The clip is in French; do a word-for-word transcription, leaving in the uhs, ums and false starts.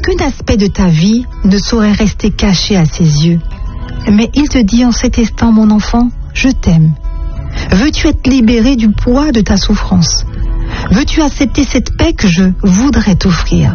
Aucun aspect de ta vie ne saurait rester caché à ses yeux. Mais il te dit en cet instant, mon enfant, je t'aime. Veux-tu être libéré du poids de ta souffrance? Veux-tu accepter cette paix que je voudrais t'offrir?